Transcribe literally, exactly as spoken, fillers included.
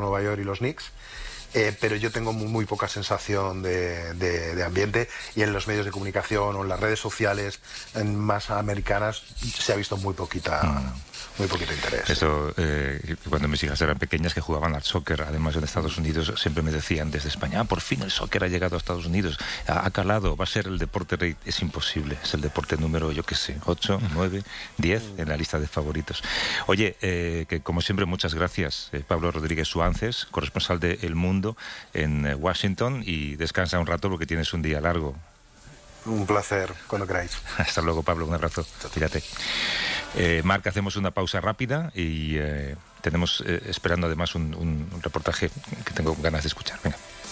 Nueva York y los Knicks. Eh, pero yo tengo muy, muy poca sensación de, de, de ambiente, y en los medios de comunicación o en las redes sociales en más americanas se ha visto muy poquita mm. muy poquito interés. Eso, eh, cuando mis hijas eran pequeñas que jugaban al soccer, además en Estados Unidos, siempre me decían desde España, ah, por fin el soccer ha llegado a Estados Unidos, ha, ha calado, va a ser el deporte rey. Es imposible, es el deporte número, yo qué sé, ocho, nueve, diez en la lista de favoritos. Oye, eh, que como siempre, muchas gracias, eh, Pablo Rodríguez Suances, corresponsal de El Mundo en eh, Washington, y descansa un rato porque tienes un día largo. Un placer, cuando queráis. Hasta luego, Pablo, un abrazo. Fíjate. Eh, Marc, hacemos una pausa rápida y eh, tenemos eh, esperando además un, un, un reportaje que tengo ganas de escuchar. Venga.